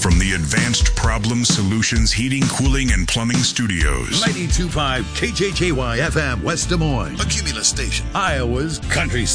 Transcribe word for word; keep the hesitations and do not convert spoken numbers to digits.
From the Advanced Problem Solutions Heating, Cooling, and Plumbing Studios. ninety-two point five K J J Y F M, West Des Moines. A Cumulus station. Iowa's country